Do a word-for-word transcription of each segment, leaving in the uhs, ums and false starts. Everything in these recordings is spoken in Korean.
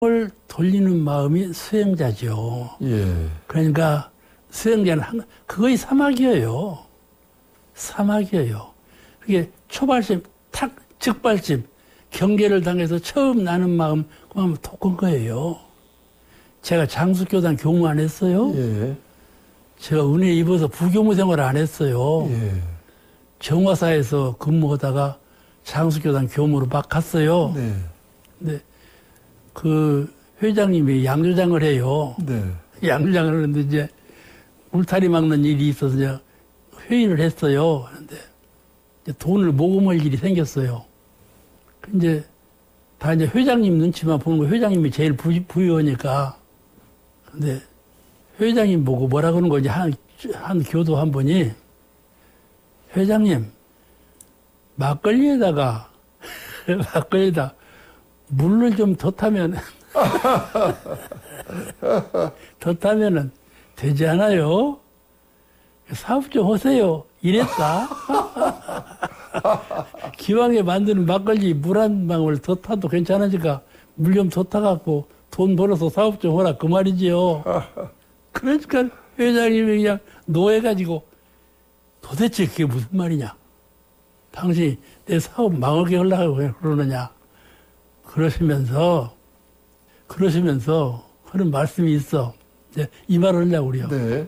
을 돌리는 마음이 수행자죠. 예. 그러니까 수행자는 한, 그거의 사막이에요. 사막이에요. 그게 초발심, 탁, 즉발심, 경계를 당해서 처음 나는 마음, 그 마음을 톡한 거예요. 제가 장수교단 교무 안 했어요. 예. 제가 은혜 입어서 부교무 생활 안 했어요. 예. 정화사에서 근무하다가 장수교단 교무로 막 갔어요. 네. 근데 그 회장님이 양조장을 해요. 네. 양조장을 하는데 이제 울타리 막는 일이 있어서 이제 회의를 했어요. 그런데 이제 돈을 모금할 일이 생겼어요. 이제 다 이제 회장님 눈치만 보는 거, 회장님이 제일 부, 부유하니까. 근데 회장님 보고 뭐라 그러는 거지, 한, 한 교도 한 분이, 회장님, 막걸리에다가, 막걸리에다 물을 좀 더 타면, 더 타면은 되지 않아요? 사업 좀 하세요. 이랬다. 기왕에 만드는 막걸리 물 한 방울 더 타도 괜찮으니까 물 좀 더 타갖고 돈 벌어서 사업 좀 하라. 그 말이지요. 그러니까 회장님이 그냥 노해가지고 도대체 그게 무슨 말이냐. 당신이 내 사업 망하게 하려고 그러느냐. 그러시면서, 그러시면서 하는 말씀이 있어. 이제 이 말을 하려고 그래요. 네.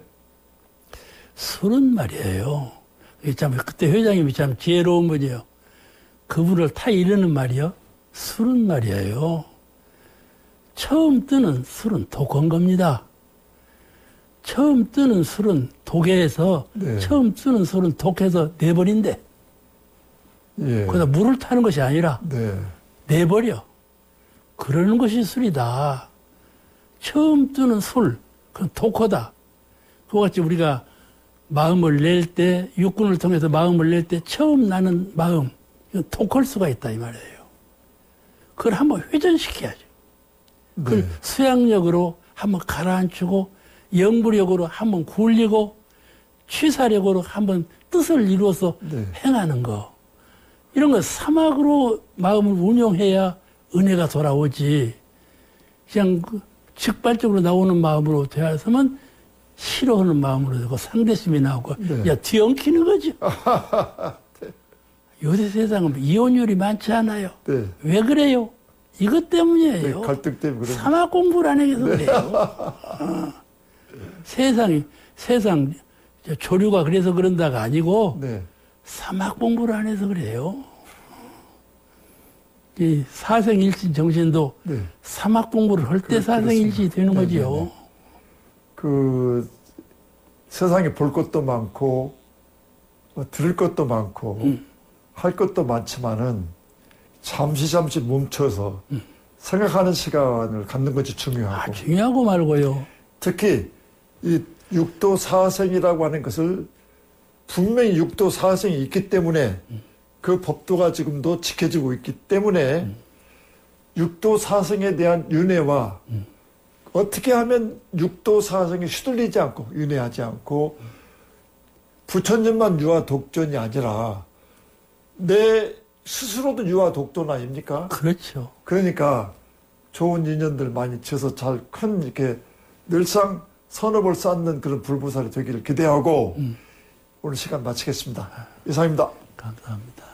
술은 말이에요. 참, 그때 회장님이 참 지혜로운 분이에요. 그분을 타 이르는 말이요. 술은 말이에요. 처음 뜨는 술은 독한 겁니다. 처음 뜨는 술은 독해서, 네. 처음 뜨는 술은 독해서 내버린대. 예. 그러다 물을 타는 것이 아니라 네. 내버려. 그러는 것이 술이다. 처음 뜨는 술, 그건 독하다. 그와 같이 우리가 마음을 낼 때, 육군을 통해서 마음을 낼 때 처음 나는 마음, 이건 독할 수가 있다 이 말이에요. 그걸 한번 회전시켜야죠. 그걸 네. 수양력으로 한번 가라앉히고 영부력으로 한번 굴리고 취사력으로 한번 뜻을 이루어서 네. 행하는 거. 이런 거 사막으로 마음을 운용해야 은혜가 돌아오지. 그냥 그 직발적으로 나오는 마음으로 되어서면 싫어하는 마음으로 되고 상대심이 나오고 네. 야 뒤엉키는 거죠. 네. 요새 세상은 이혼율이 많지 않아요. 네. 왜 그래요? 이것 때문이에요. 네, 갈등 때문에 그런. 사막 공부를 안 해서 그래요. 어. 세상이 세상 조류가 그래서 그런다가 아니고 네. 사막 공부를 안 해서 그래요. 이 사생일신 정신도 네. 사막 공부를 할 때 사생일신이 되는 네, 거지요. 네, 네. 그 세상에 볼 것도 많고 뭐 들을 것도 많고 음. 할 것도 많지만은 잠시 잠시 멈춰서 음. 생각하는 시간을 갖는 것이 중요하고 아, 중요하고 말고요. 특히 이 육도 사생이라고 하는 것을 분명히 육도 사생이 있기 때문에 음. 그 법도가 지금도 지켜지고 있기 때문에 음. 육도 사생에 대한 윤회와 음. 어떻게 하면 육도 사생에 휘둘리지 않고 윤회하지 않고 부처님만 유아 독존이 아니라 내 스스로도 유아 독존 아닙니까? 그렇죠. 그러니까 좋은 인연들 많이 지어서 잘 큰 이렇게 늘상 선업을 쌓는 그런 불보살이 되기를 기대하고 음. 오늘 시간 마치겠습니다. 이상입니다. 감사합니다.